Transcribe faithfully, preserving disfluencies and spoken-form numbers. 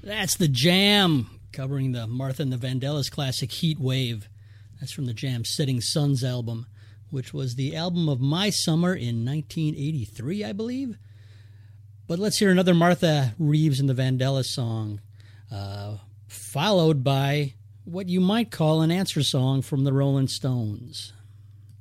That's The Jam, covering the Martha and the Vandellas classic Heat Wave. That's from the Jam's Setting Suns album, which was the album of my summer in nineteen eighty-three, I believe. But let's hear another Martha Reeves and the Vandellas song, uh, followed by what you might call an answer song from the Rolling Stones.